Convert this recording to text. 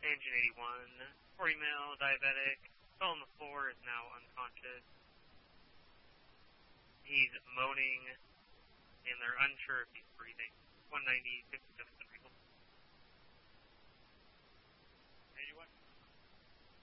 Engine 81, 40 male, diabetic, fell on the floor, is now unconscious. He's moaning, and they're unsure if he's breathing. 190, 57